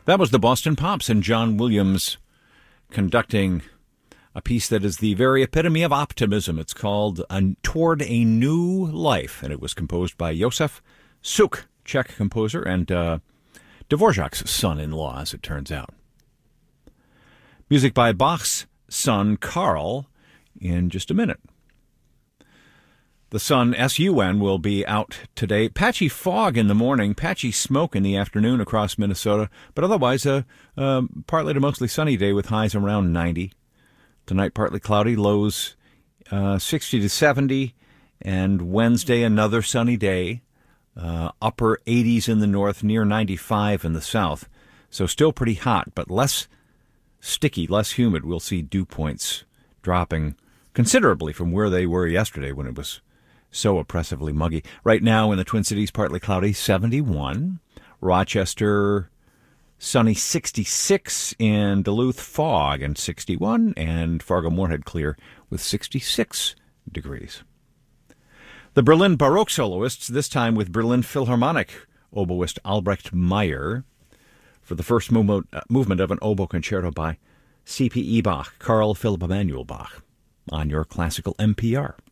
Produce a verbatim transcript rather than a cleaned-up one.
That was the Boston Pops and John Williams conducting a piece that is the very epitome of optimism. It's called Toward a New Life, and it was composed by Josef Suk, Czech composer, and uh, Dvorak's son-in-law, as it turns out. Music by Bach's son, Karl, in just a minute. The sun, S U N, will be out today. Patchy fog in the morning, patchy smoke in the afternoon across Minnesota, but otherwise a uh, partly to mostly sunny day with highs around ninety. Tonight, partly cloudy, lows uh, sixty to seventy, and Wednesday, another sunny day, uh, upper eighties in the north, near ninety-five in the south. So still pretty hot, but less sticky, less humid. We'll see dew points dropping considerably from where they were yesterday when it was so oppressively muggy. Right now in the Twin Cities, partly cloudy, seventy-one. Rochester, sunny, sixty-six. In Duluth, fog, and sixty-one. And Fargo-Moorhead, clear with sixty-six degrees. The Berlin Baroque soloists, this time with Berlin Philharmonic oboist Albrecht Meyer, for the first movement, uh, movement of an oboe concerto by C P E Bach, Carl Philipp Emanuel Bach, on your classical N P R.